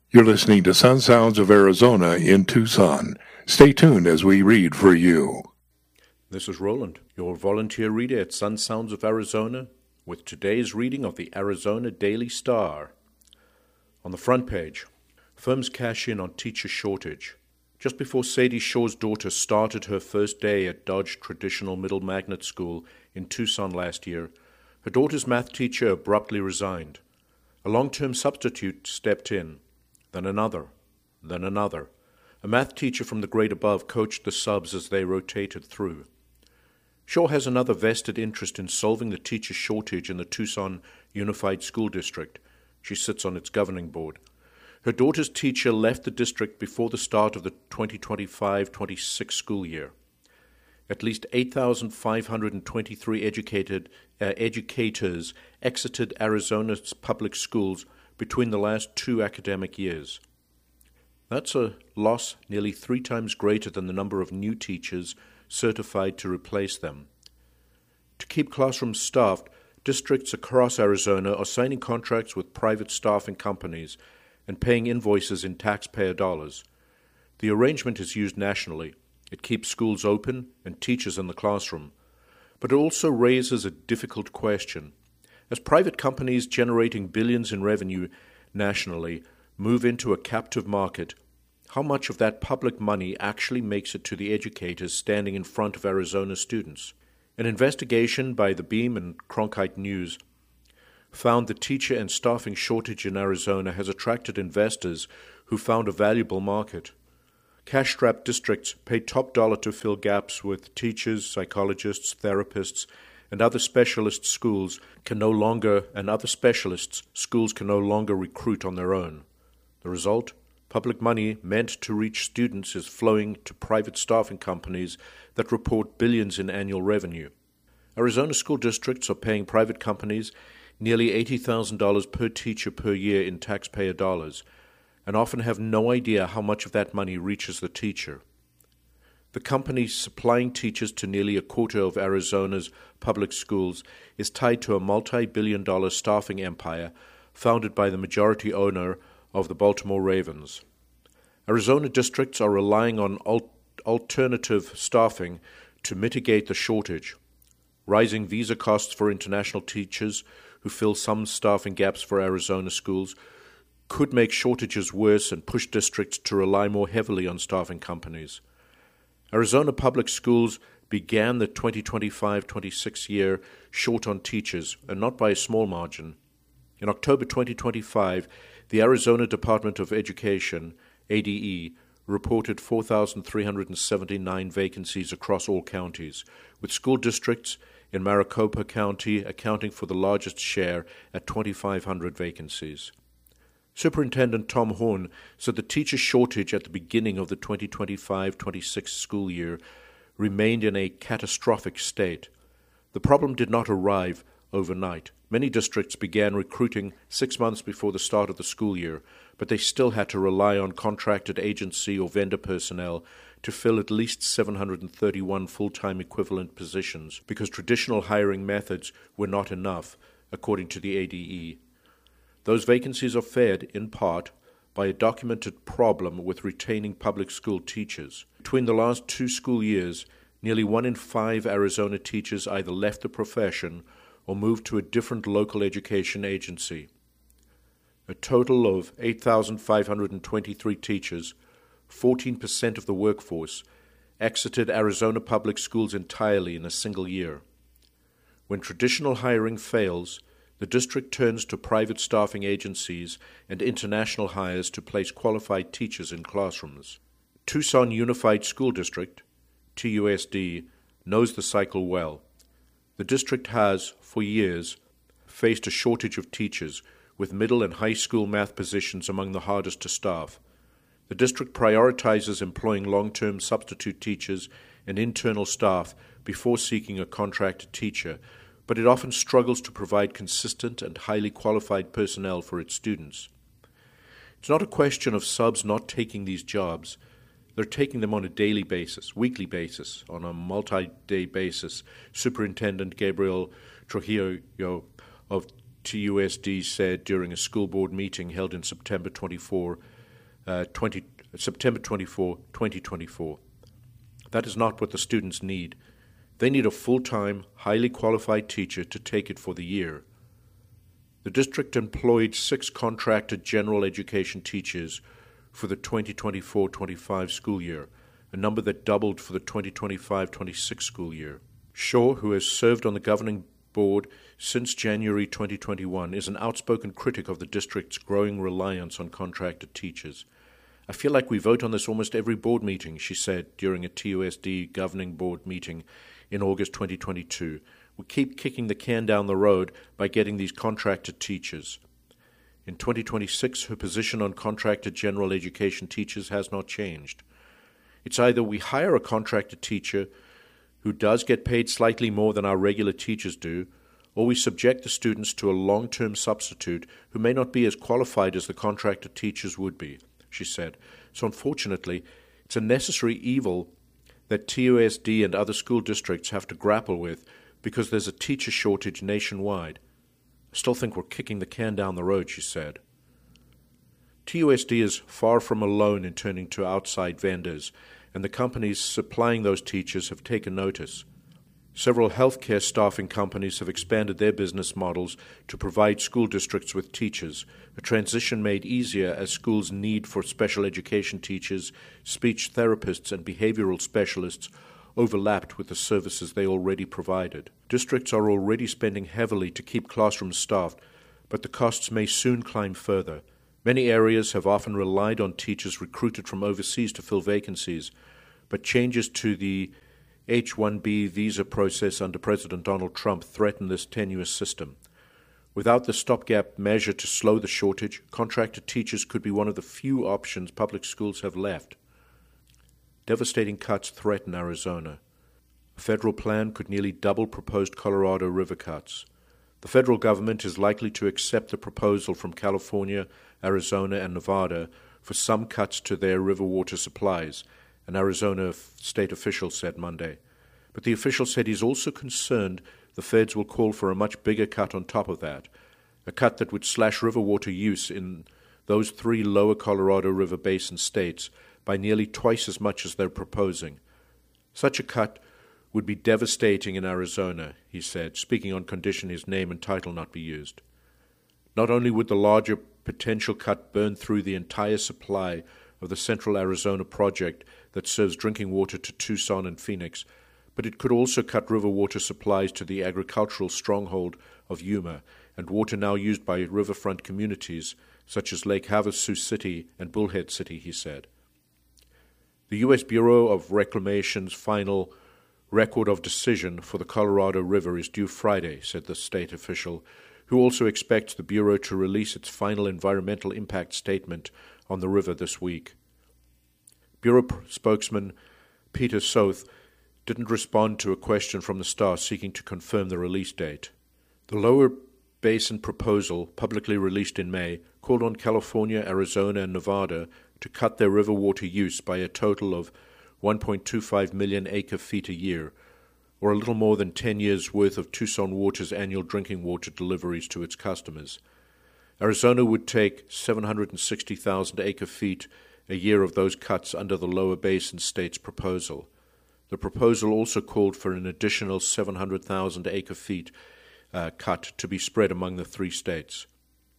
You're listening to Sun Sounds of Arizona in Tucson. Stay tuned as we read for you. This is Roland, your volunteer reader at Sun Sounds of Arizona, with today's reading of the Arizona Daily Star. On the front page, firms cash in on teacher shortage. Just before Sadie Shaw's daughter started her first day at Dodge Traditional Middle Magnet School in Tucson last year, her daughter's math teacher abruptly resigned. A long-term substitute stepped in. Then another. A math teacher from the grade above coached the subs as they rotated through. Shaw has another vested interest in solving the teacher shortage in the Tucson Unified School District. She sits on its governing board. Her daughter's teacher left the district before the start of the 2025-26 school year. At least 8,523 educators exited Arizona's public schools between the last 2 academic years. That's a loss nearly 3 times greater than the number of new teachers certified to replace them. To keep classrooms staffed, districts across Arizona are signing contracts with private staffing companies and paying invoices in taxpayer dollars. The arrangement is used nationally. It keeps schools open and teachers in the classroom. But it also raises a difficult question. As private companies generating billions in revenue nationally move into a captive market, how much of that public money actually makes it to the educators standing in front of Arizona students? An investigation by the Beam and Cronkite News found the teacher and staffing shortage in Arizona has attracted investors who found a valuable market. Cash-strapped districts pay top dollar to fill gaps with teachers, psychologists, therapists, and other specialist schools can no longer recruit on their own. The result? Public money meant to reach students is flowing to private staffing companies that report billions in annual revenue. Arizona school districts are paying private companies nearly $80,000 per teacher per year in taxpayer dollars, and often have no idea how much of that money reaches the teacher. The company supplying teachers to nearly a quarter of Arizona's public schools is tied to a multi-billion-dollar staffing empire founded by the majority owner of the Baltimore Ravens. Arizona districts are relying on alternative staffing to mitigate the shortage. Rising visa costs for international teachers who fill some staffing gaps for Arizona schools could make shortages worse and push districts to rely more heavily on staffing companies. Arizona public schools began the 2025-26 year short on teachers, and not by a small margin. In October 2025, the Arizona Department of Education, ADE, reported 4,379 vacancies across all counties, with school districts in Maricopa County accounting for the largest share at 2,500 vacancies. Superintendent Tom Horn said the teacher shortage at the beginning of the 2025-26 school year remained in a catastrophic state. The problem did not arrive overnight. Many districts began recruiting 6 months before the start of the school year, but they still had to rely on contracted agency or vendor personnel to fill at least 731 full-time equivalent positions because traditional hiring methods were not enough, according to the ADE. Those vacancies are fed, in part, by a documented problem with retaining public school teachers. Between the last 2 school years, nearly 1 in 5 Arizona teachers either left the profession or moved to a different local education agency. A total of 8,523 teachers, 14% of the workforce, exited Arizona public schools entirely in a single year. When traditional hiring fails, the district turns to private staffing agencies and international hires to place qualified teachers in classrooms. Tucson Unified School District, TUSD, knows the cycle well. The district has, for years, faced a shortage of teachers, with middle and high school math positions among the hardest to staff. The district prioritizes employing long-term substitute teachers and internal staff before seeking a contracted teacher, but it often struggles to provide consistent and highly qualified personnel for its students. It's not a question of subs not taking these jobs. They're taking them on a daily basis, weekly basis, on a multi-day basis. Superintendent Gabriel Trujillo of TUSD said during a school board meeting held in September 24 September 24, 2024. That is not what the students need. They need a full-time, highly qualified teacher to take it for the year. The district employed 6 contracted general education teachers for the 2024-25 school year, a number that doubled for the 2025-26 school year. Shaw, who has served on the governing board since January 2021, is an outspoken critic of the district's growing reliance on contracted teachers. "I feel like we vote on this almost every board meeting," she said during a TUSD governing board meeting in August 2022. "We keep kicking the can down the road by getting these contracted teachers." In 2026, her position on contracted general education teachers has not changed. "It's either we hire a contracted teacher who does get paid slightly more than our regular teachers do, or we subject the students to a long-term substitute who may not be as qualified as the contracted teachers would be," she said. "So unfortunately, it's a necessary evil that TUSD and other school districts have to grapple with because there's a teacher shortage nationwide. I still think we're kicking the can down the road," she said. TUSD is far from alone in turning to outside vendors, and the companies supplying those teachers have taken notice. Several healthcare staffing companies have expanded their business models to provide school districts with teachers, a transition made easier as schools' need for special education teachers, speech therapists, and behavioral specialists overlapped with the services they already provided. Districts are already spending heavily to keep classrooms staffed, but the costs may soon climb further. Many areas have often relied on teachers recruited from overseas to fill vacancies, but changes to the H-1B visa process under President Donald Trump threaten this tenuous system. Without the stopgap measure to slow the shortage, contracted teachers could be one of the few options public schools have left. Devastating cuts threaten Arizona. A federal plan could nearly double proposed Colorado River cuts. The federal government is likely to accept the proposal from California, Arizona, and Nevada for some cuts to their river water supplies, an Arizona state official said Monday. But the official said he's also concerned the feds will call for a much bigger cut on top of that, a cut that would slash river water use in those 3 lower Colorado River Basin states by nearly twice as much as they're proposing. Such a cut would be devastating in Arizona, he said, speaking on condition his name and title not be used. Not only would the larger potential cut burn through the entire supply of the Central Arizona project that serves drinking water to Tucson and Phoenix, but it could also cut river water supplies to the agricultural stronghold of Yuma and water now used by riverfront communities such as Lake Havasu City and Bullhead City, he said. The U.S. Bureau of Reclamation's final record of decision for the Colorado River is due Friday, said the state official, who also expects the Bureau to release its final environmental impact statement on the river this week. Bureau spokesman Peter Soth didn't respond to a question from the Star seeking to confirm the release date. The lower basin proposal, publicly released in May, called on California, Arizona, and Nevada to cut their river water use by a total of 1.25 million acre-feet a year, or a little more than 10 years' worth of Tucson Water's annual drinking water deliveries to its customers. Arizona would take 760,000 acre-feet a year of those cuts under the lower basin state's proposal. The proposal also called for an additional 700,000 acre-feet cut to be spread among the 3 states.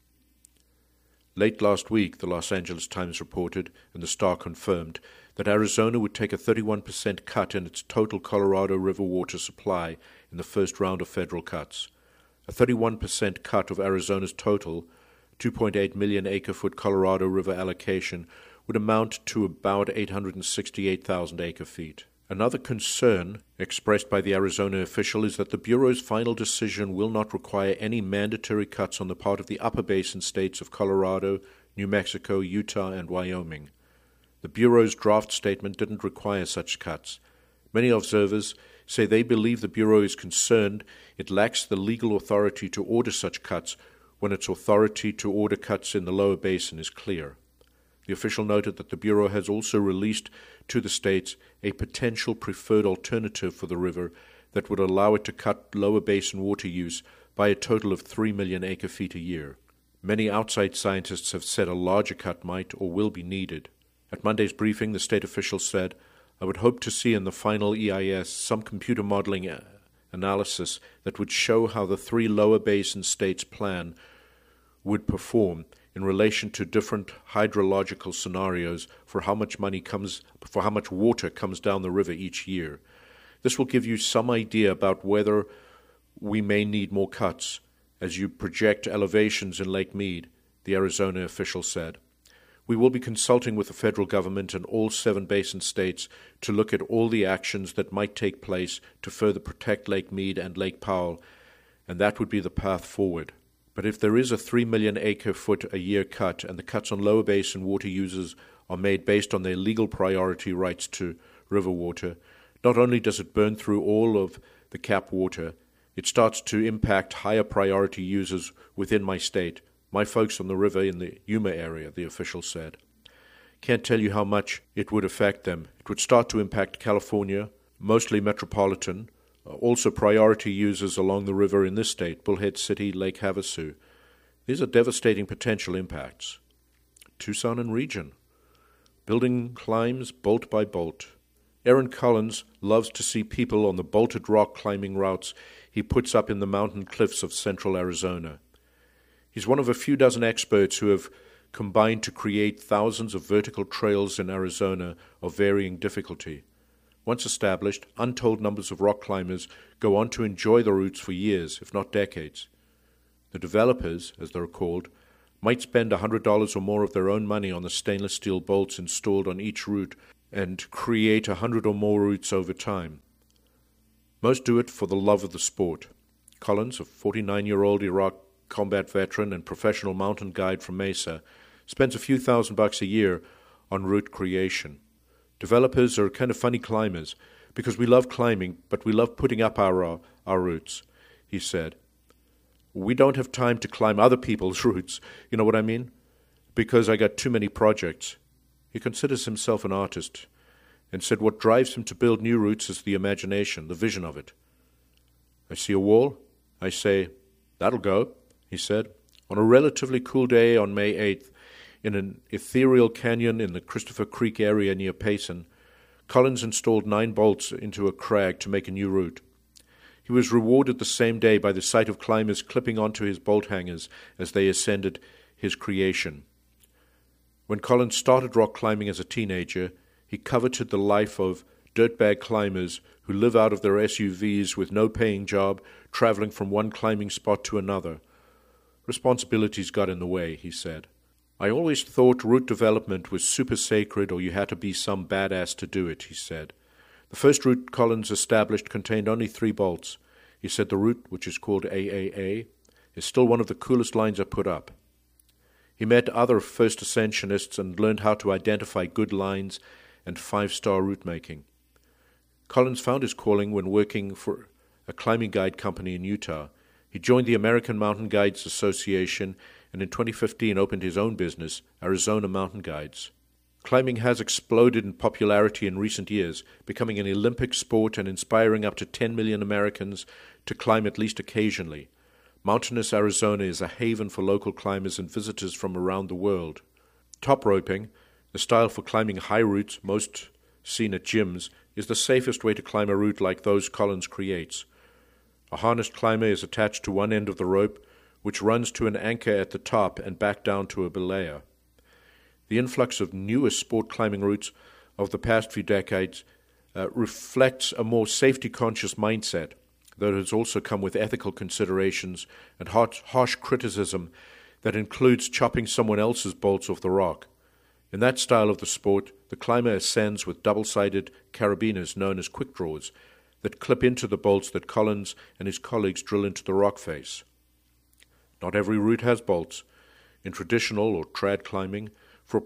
Late last week, the Los Angeles Times reported, and the Star confirmed, that Arizona would take a 31% cut in its total Colorado River water supply in the first round of federal cuts. A 31% cut of Arizona's total 2.8 million acre-foot Colorado River allocation would amount to about 868,000 acre-feet. Another concern expressed by the Arizona official is that the Bureau's final decision will not require any mandatory cuts on the part of the upper basin states of Colorado, New Mexico, Utah, and Wyoming. The Bureau's draft statement didn't require such cuts. Many observers say they believe the Bureau is concerned it lacks the legal authority to order such cuts when its authority to order cuts in the lower basin is clear. The official noted that the Bureau has also released to the states a potential preferred alternative for the river that would allow it to cut lower basin water use by a total of 3 million acre-feet a year. Many outside scientists have said a larger cut might or will be needed. At Monday's briefing, the state official said, "I would hope to see in the final EIS some computer modeling analysis that would show how the three lower basin states' plan would perform in relation to different hydrological scenarios for how much water comes down the river each year. This will give you some idea about whether we may need more cuts as you project elevations in Lake Mead," the Arizona official said. "We will be consulting with the federal government and all 7 basin states to look at all the actions that might take place to further protect Lake Mead and Lake Powell, and that would be the path forward. But if there is a 3 million acre-foot a year cut and the cuts on lower basin water users are made based on their legal priority rights to river water, not only does it burn through all of the cap water, it starts to impact higher priority users within my state, my folks on the river in the Yuma area," the official said. "Can't tell you how much it would affect them. It would start to impact California, mostly metropolitan, also priority users along the river in this state, Bullhead City, Lake Havasu. These are devastating potential impacts." Tucson and region. Building climbs bolt by bolt. Aaron Collins loves to see people on the bolted rock climbing routes he puts up in the mountain cliffs of central Arizona. He's one of a few dozen experts who have combined to create thousands of vertical trails in Arizona of varying difficulty. Once established, untold numbers of rock climbers go on to enjoy the routes for years, if not decades. The developers, as they're called, might spend $100 or more of their own money on the stainless steel bolts installed on each route and create 100 or more routes over time. Most do it for the love of the sport. Collins, a 49-year-old Iraq combat veteran and professional mountain guide from Mesa, spends a few $1,000s a year on route creation. Developers are kind of funny climbers because we love climbing, but we love putting up our routes, he said. "We don't have time to climb other people's routes, you know what I mean? Because I got too many projects." He considers himself an artist and said what drives him to build new routes is the imagination, the vision of it. "I see a wall. I say, that'll go," he said. On a relatively cool day on May 8th, in an ethereal canyon in the Christopher Creek area near Payson, Collins installed 9 bolts into a crag to make a new route. He was rewarded the same day by the sight of climbers clipping onto his bolt hangers as they ascended his creation. When Collins started rock climbing as a teenager, he coveted the life of dirtbag climbers who live out of their SUVs with no paying job, traveling from one climbing spot to another. Responsibilities got in the way, he said. "I always thought route development was super sacred or you had to be some badass to do it," he said. The first route Collins established contained only 3 bolts. He said the route, which is called AAA, is still one of the coolest lines I put up. He met other first ascensionists and learned how to identify good lines and 5-star route making. Collins found his calling when working for a climbing guide company in Utah. He joined the American Mountain Guides Association and in 2015 opened his own business, Arizona Mountain Guides. Climbing has exploded in popularity in recent years, becoming an Olympic sport and inspiring up to 10 million Americans to climb at least occasionally. Mountainous Arizona is a haven for local climbers and visitors from around the world. Top roping, the style for climbing high routes most seen at gyms, is the safest way to climb a route like those Collins creates. A harnessed climber is attached to one end of the rope, which runs to an anchor at the top and back down to a belaya. The influx of newer sport climbing routes of the past few decades reflects a more safety-conscious mindset, though it has also come with ethical considerations and harsh criticism that includes chopping someone else's bolts off the rock. In that style of the sport, the climber ascends with double-sided carabiners known as quick draws that clip into the bolts that Collins and his colleagues drill into the rock face. Not every route has bolts. In traditional or trad climbing, for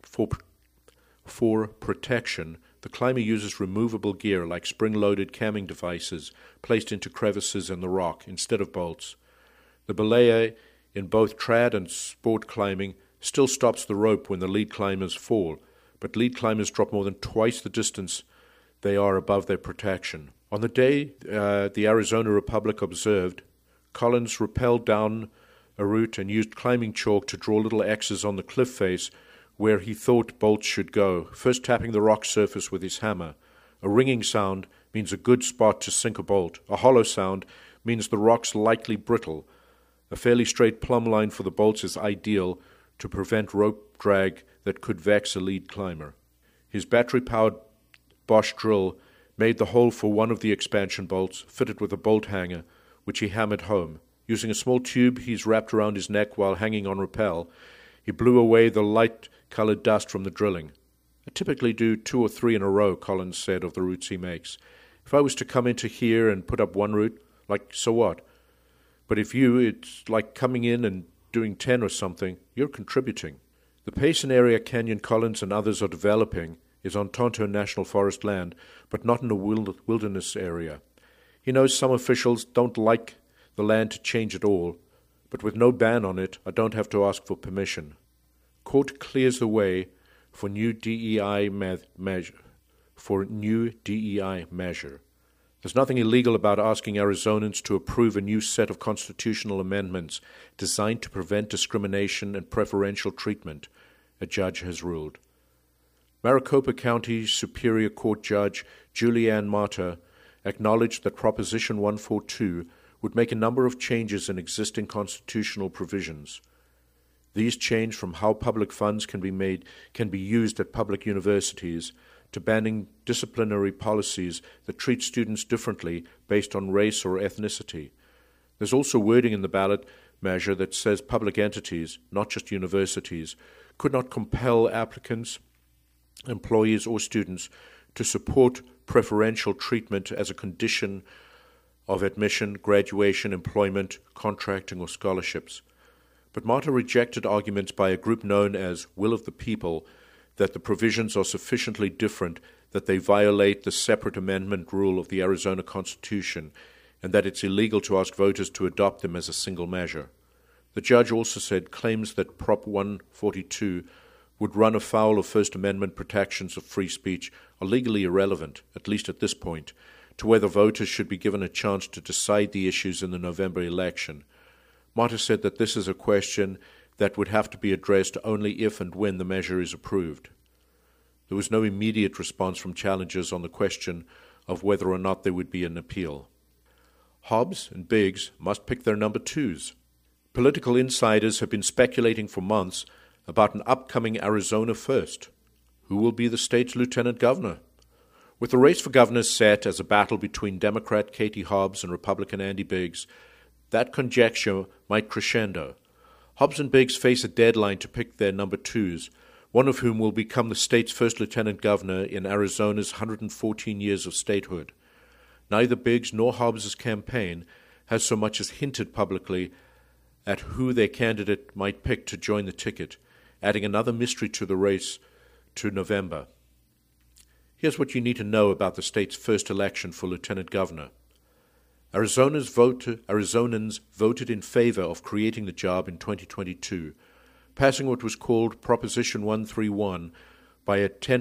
protection, the climber uses removable gear like spring-loaded camming devices placed into crevices in the rock instead of bolts. The belaya in both trad and sport climbing still stops the rope when the lead climbers fall, but lead climbers drop more than twice the distance they are above their protection. On the day the Arizona Republic observed, Collins rappelled down a route and used climbing chalk to draw little X's on the cliff face where he thought bolts should go, first tapping the rock surface with his hammer. A ringing sound means a good spot to sink a bolt. A hollow sound means the rock's likely brittle. A fairly straight plumb line for the bolts is ideal to prevent rope drag that could vex a lead climber. His battery-powered Bosch drill made the hole for one of the expansion bolts, fitted with a bolt hanger, which he hammered home. Using a small tube he's wrapped around his neck while hanging on rappel, he blew away the light-colored dust from the drilling. I typically do 2 or 3 in a row, Collins said of the routes he makes. If I was to come into here and put up one route, so what? But if it's like coming in and doing 10 or something, you're contributing. The Payson area Canyon Collins and others are developing is on Tonto National Forest land, but not in a wilderness area. He knows some officials don't like the land to change at all, but with no ban on it, I don't have to ask for permission. Court clears the way for new DEI measure. There's nothing illegal about asking Arizonans to approve a new set of constitutional amendments designed to prevent discrimination and preferential treatment, a judge has ruled. Maricopa County Superior Court Judge Julianne Mata acknowledged that Proposition 142 would make a number of changes in existing constitutional provisions. These change from how public funds can be used at public universities to banning disciplinary policies that treat students differently based on race or ethnicity. There's also wording in the ballot measure that says public entities, not just universities, could not compel applicants, employees, or students to support preferential treatment as a condition of admission, graduation, employment, contracting, or scholarships. But Mata rejected arguments by a group known as Will of the People that the provisions are sufficiently different that they violate the separate amendment rule of the Arizona Constitution and that it's illegal to ask voters to adopt them as a single measure. The judge also said claims that Prop 142 would run afoul of First Amendment protections of free speech are legally irrelevant, at least at this point, to whether voters should be given a chance to decide the issues in the November election. Mata said that this is a question that would have to be addressed only if and when the measure is approved. There was no immediate response from challengers on the question of whether or not there would be an appeal. Hobbs and Biggs must pick their number twos. Political insiders have been speculating for months about an upcoming Arizona first. Who will be the state's lieutenant governor? With the race for governor set as a battle between Democrat Katie Hobbs and Republican Andy Biggs, that conjecture might crescendo. Hobbs and Biggs face a deadline to pick their number twos, one of whom will become the state's first lieutenant governor in Arizona's 114 years of statehood. Neither Biggs nor Hobbs' campaign has so much as hinted publicly at who their candidate might pick to join the ticket, adding another mystery to the race to November. Here's what you need to know about the state's first election for lieutenant governor. Arizonans voted in favor of creating the job in 2022, passing what was called Proposition 131 by a 10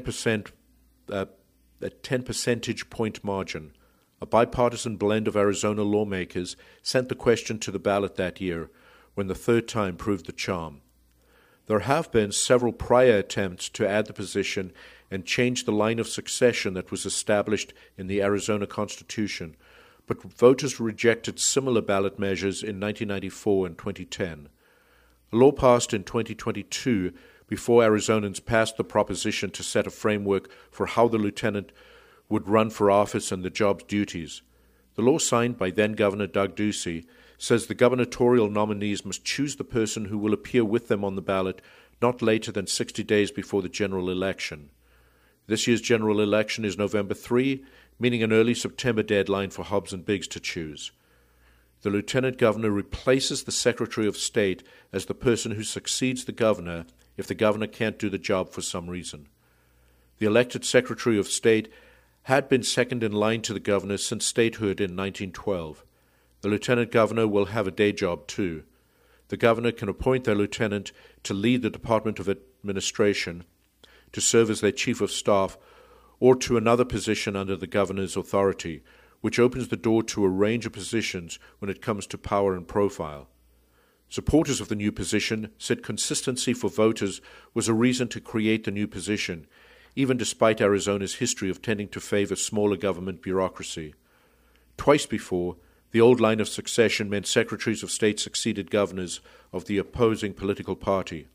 percentage point margin. A bipartisan blend of Arizona lawmakers sent the question to the ballot that year, when the third time proved the charm. There have been several prior attempts to add the position and change the line of succession that was established in the Arizona Constitution, but voters rejected similar ballot measures in 1994 and 2010. A law passed in 2022 before Arizonans passed the proposition to set a framework for how the lieutenant would run for office and the job's duties. The law signed by then-Governor Doug Ducey says the gubernatorial nominees must choose the person who will appear with them on the ballot not later than 60 days before the general election. This year's general election is November 3, meaning an early September deadline for Hobbs and Biggs to choose. The lieutenant governor replaces the Secretary of State as the person who succeeds the governor if the governor can't do the job for some reason. The elected Secretary of State had been second in line to the governor since statehood in 1912. The lieutenant governor will have a day job too. The governor can appoint their lieutenant to lead the Department of Administration, to serve as their chief of staff, or to another position under the governor's authority, which opens the door to a range of positions when it comes to power and profile. Supporters of the new position said consistency for voters was a reason to create the new position, even despite Arizona's history of tending to favor smaller government bureaucracy. Twice before, the old line of succession meant secretaries of state succeeded governors of the opposing political party.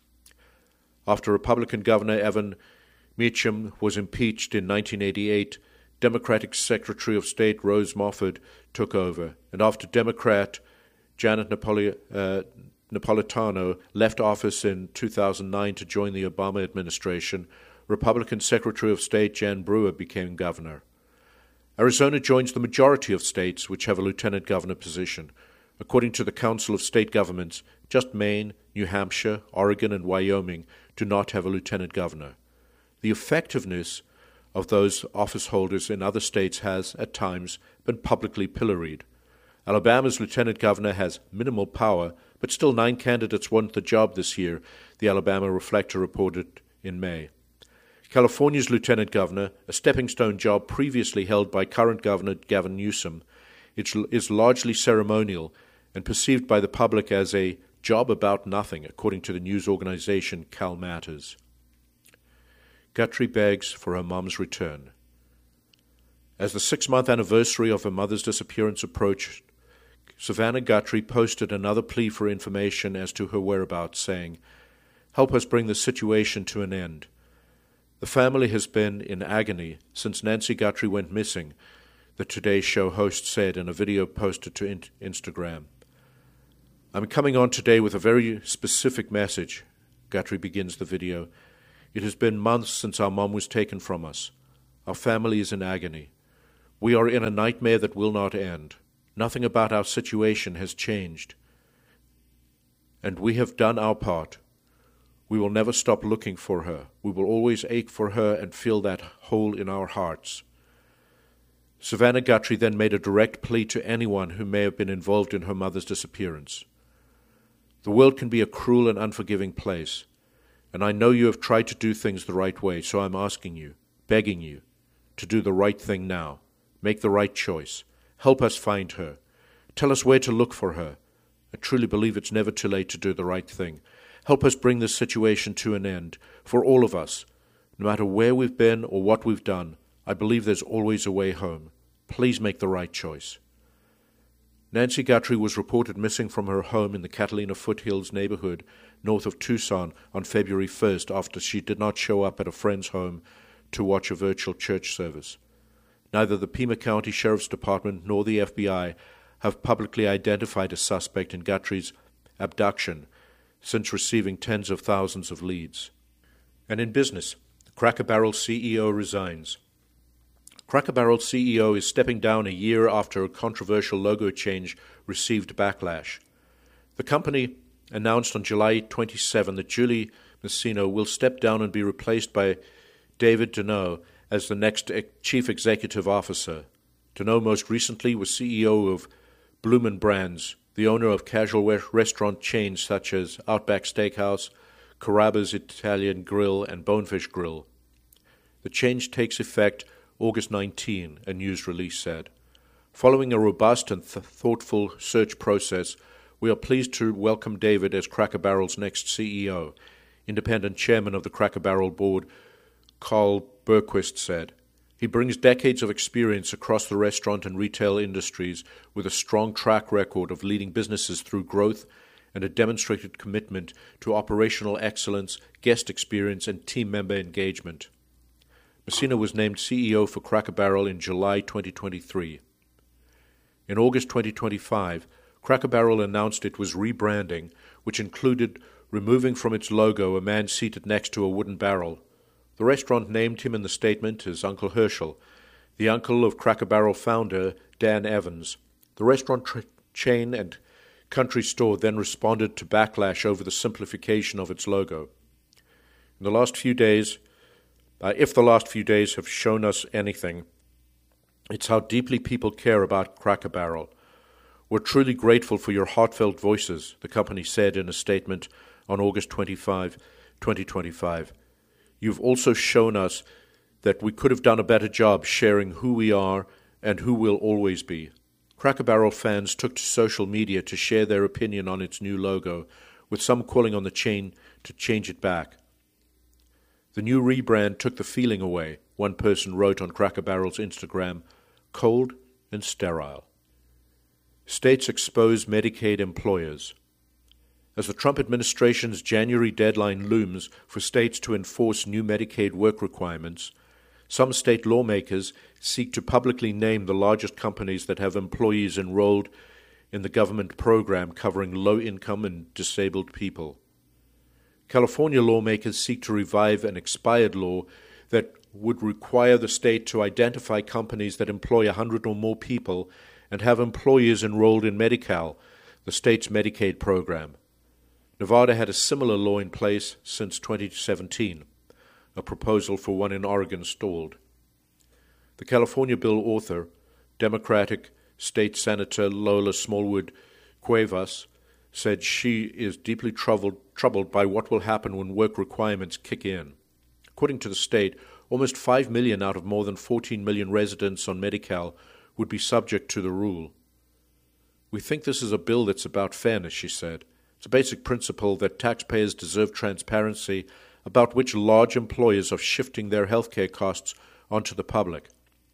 After Republican Governor Evan Meacham was impeached in 1988, Democratic Secretary of State Rose Mofford took over, and after Democrat Janet Napolitano left office in 2009 to join the Obama administration, Republican Secretary of State Jan Brewer became governor. Arizona joins the majority of states which have a lieutenant governor position. According to the Council of State Governments, just Maine, New Hampshire, Oregon, and Wyoming do not have a lieutenant governor. The effectiveness of those office holders in other states has, at times, been publicly pilloried. Alabama's lieutenant governor has minimal power, but still 9 candidates want the job this year, the Alabama Reflector reported in May. California's lieutenant governor, a stepping-stone job previously held by current Governor Gavin Newsom, is largely ceremonial and perceived by the public as a job about nothing, according to the news organization Cal Matters. Guthrie begs for her mom's return. As the 6-month anniversary of her mother's disappearance approached, Savannah Guthrie posted another plea for information as to her whereabouts, saying, "Help us bring this situation to an end. The family has been in agony since Nancy Guthrie went missing," the Today Show host said in a video posted to Instagram. "I'm coming on today with a very specific message," Guthrie begins the video. "It has been months since our mom was taken from us. Our family is in agony. We are in a nightmare that will not end. Nothing about our situation has changed. And we have done our part. We will never stop looking for her. We will always ache for her and feel that hole in our hearts." Savannah Guthrie then made a direct plea to anyone who may have been involved in her mother's disappearance. "The world can be a cruel and unforgiving place, and I know you have tried to do things the right way, so I'm asking you, begging you, to do the right thing now. Make the right choice. Help us find her. Tell us where to look for her. I truly believe it's never too late to do the right thing. Help us bring this situation to an end, for all of us. No matter where we've been or what we've done, I believe there's always a way home. Please make the right choice." Nancy Guthrie was reported missing from her home in the Catalina Foothills neighborhood north of Tucson on February 1st after she did not show up at a friend's home to watch a virtual church service. Neither the Pima County Sheriff's Department nor the FBI have publicly identified a suspect in Guthrie's abduction since receiving tens of thousands of leads. And in business, Cracker Barrel CEO resigns. Cracker Barrel CEO is stepping down a year after a controversial logo change received backlash. The company announced on July 27 that Julie Masino will step down and be replaced by David Deneau as the next chief executive officer. Deneau most recently was CEO of Bloomin' Brands, the owner of casual restaurant chains such as Outback Steakhouse, Carrabba's Italian Grill, and Bonefish Grill. The change takes effect August 19, a news release said. Following a robust and thoughtful search process, we are pleased to welcome David as Cracker Barrel's next CEO, independent chairman of the Cracker Barrel board, Carl Berquist said. He brings decades of experience across the restaurant and retail industries with a strong track record of leading businesses through growth and a demonstrated commitment to operational excellence, guest experience, and team member engagement. Masino was named CEO for Cracker Barrel in July 2023. In August 2025, Cracker Barrel announced it was rebranding, which included removing from its logo a man seated next to a wooden barrel. The restaurant named him in the statement as Uncle Herschel, the uncle of Cracker Barrel founder Dan Evans. The restaurant chain and country store then responded to backlash over the simplification of its logo. In the last few days, if the last few days have shown us anything, it's how deeply people care about Cracker Barrel. We're truly grateful for your heartfelt voices, the company said in a statement on August 25, 2025. You've also shown us that we could have done a better job sharing who we are and who we'll always be. Cracker Barrel fans took to social media to share their opinion on its new logo, with some calling on the chain to change it back. The new rebrand took the feeling away, one person wrote on Cracker Barrel's Instagram, cold and sterile. States expose Medicaid employers. As the Trump administration's January deadline looms for states to enforce new Medicaid work requirements, some state lawmakers seek to publicly name the largest companies that have employees enrolled in the government program covering low-income and disabled people. California lawmakers seek to revive an expired law that would require the state to identify companies that employ 100 or more people and have employees enrolled in Medi-Cal, the state's Medicaid program. Nevada had a similar law in place since 2017. A proposal for one in Oregon stalled. The California bill author, Democratic State Senator Lola Smallwood Cuevas, said she is deeply troubled by what will happen when work requirements kick in. According to the state, almost 5 million out of more than 14 million residents on Medi-Cal would be subject to the rule. We think this is a bill that's about fairness, she said. It's a basic principle that taxpayers deserve transparency about which large employers are shifting their healthcare costs onto the public.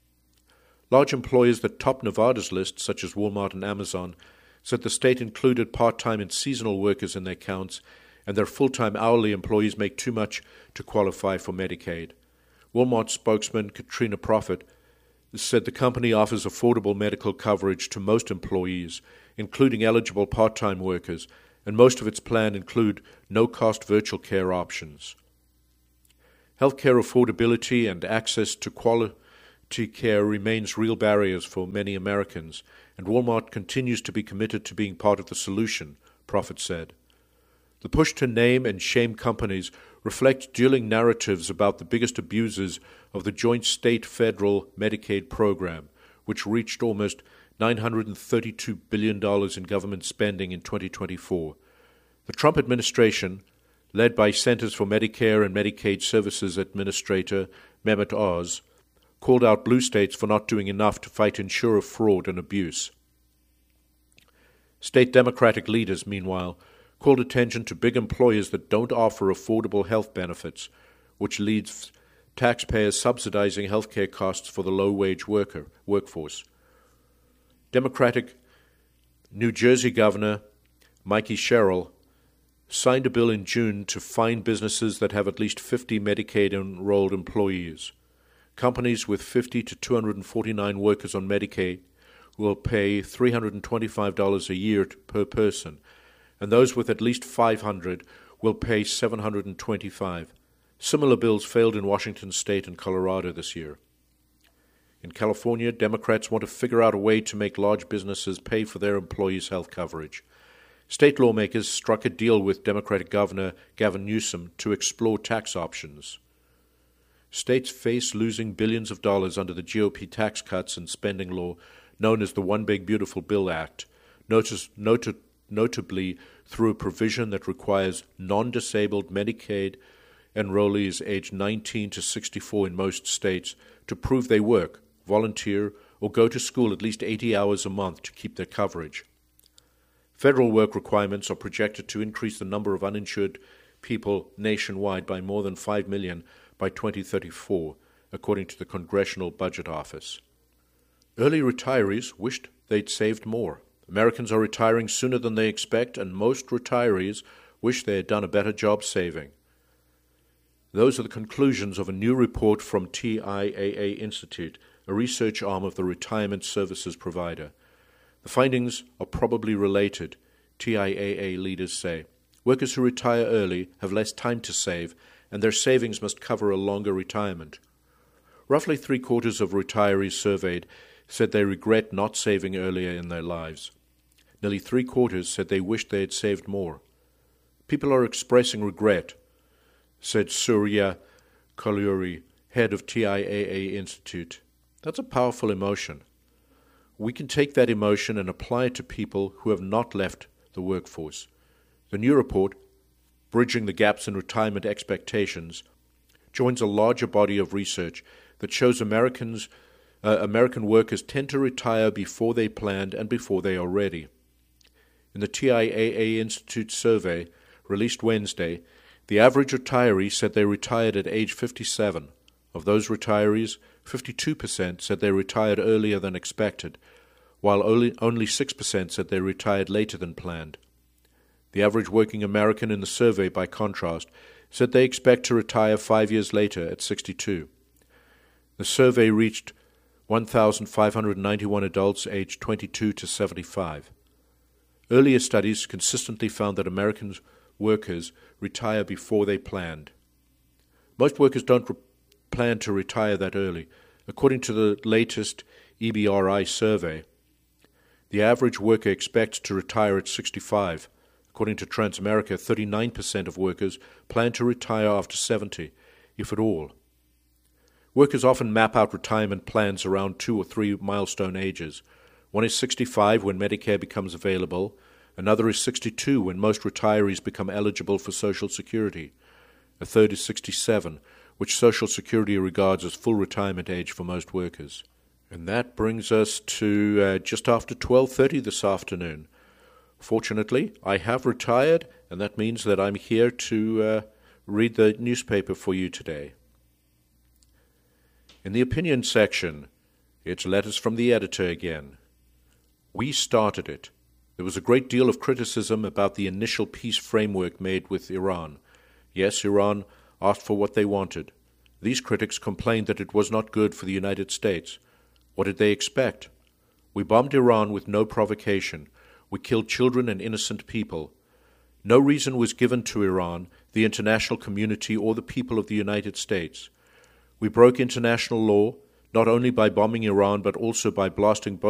Large employers that top Nevada's list, such as Walmart and Amazon, said the state included part-time and seasonal workers in their counts, and their full-time hourly employees make too much to qualify for Medicaid. Walmart spokesman Katrina Profit said the company offers affordable medical coverage to most employees, including eligible part-time workers, and most of its plans include no-cost virtual care options. Healthcare affordability and access to quality care remains real barriers for many Americans, and Walmart continues to be committed to being part of the solution, Profit said. The push to name and shame companies reflects dueling narratives about the biggest abusers of the joint state-federal Medicaid program, which reached almost $932 billion in government spending in 2024. The Trump administration, led by Centers for Medicare and Medicaid Services Administrator Mehmet Oz, called out blue states for not doing enough to fight insurer fraud and abuse. State Democratic leaders, meanwhile, called attention to big employers that don't offer affordable health benefits, which leads taxpayers subsidizing health care costs for the low-wage workforce. Democratic New Jersey Governor Mikey Sherrill signed a bill in June to fine businesses that have at least 50 Medicaid-enrolled employees. Companies with 50 to 249 workers on Medicaid will pay $325 a year per person, and those with at least 500 will pay $725. Similar bills failed in Washington State and Colorado this year. In California, Democrats want to figure out a way to make large businesses pay for their employees' health coverage. State lawmakers struck a deal with Democratic Governor Gavin Newsom to explore tax options. States face losing billions of dollars under the GOP tax cuts and spending law known as the One Big Beautiful Bill Act, notably through a provision that requires non-disabled Medicaid enrollees aged 19 to 64 in most states to prove they work, volunteer, or go to school at least 80 hours a month to keep their coverage. Federal work requirements are projected to increase the number of uninsured people nationwide by more than 5 million by 2034, according to the Congressional Budget Office. Early retirees wished they'd saved more. Americans are retiring sooner than they expect, and most retirees wish they had done a better job saving. Those are the conclusions of a new report from TIAA Institute, a research arm of the retirement services provider. The findings are probably related, TIAA leaders say. Workers who retire early have less time to save, and their savings must cover a longer retirement. Roughly 3/4 of retirees surveyed said they regret not saving earlier in their lives. Nearly 3/4 said they wished they had saved more. People are expressing regret, said Surya Kalluri, head of TIAA Institute. That's a powerful emotion. We can take that emotion and apply it to people who have not left the workforce. The new report, Bridging the Gaps in Retirement Expectations, joins a larger body of research that shows Americans American workers tend to retire before they planned and before they are ready. In the TIAA Institute survey, released Wednesday, the average retiree said they retired at age 57. Of those retirees, 52% said they retired earlier than expected, while only 6% said they retired later than planned. The average working American in the survey, by contrast, said they expect to retire 5 years later at 62. The survey reached 1,591 adults aged 22 to 75. Earlier studies consistently found that American workers retire before they planned. Most workers don't plan to retire that early. According to the latest EBRI survey, the average worker expects to retire at 65. According to Transamerica, 39% of workers plan to retire after 70, if at all. Workers often map out retirement plans around 2 or 3 milestone ages. One is 65 when Medicare becomes available. Another is 62 when most retirees become eligible for Social Security. A third is 67, which Social Security regards as full retirement age for most workers. And that brings us to just after 12:30 this afternoon. Fortunately, I have retired, and that means that I'm here to read the newspaper for you today. In the opinion section, it's letters from the editor again. We started it. There was a great deal of criticism about the initial peace framework made with Iran. Yes, Iran asked for what they wanted. These critics complained that it was not good for the United States. What did they expect? We bombed Iran with no provocation. We killed children and innocent people. No reason was given to Iran, the international community, or the people of the United States. We broke international law, not only by bombing Iran, but also by blasting both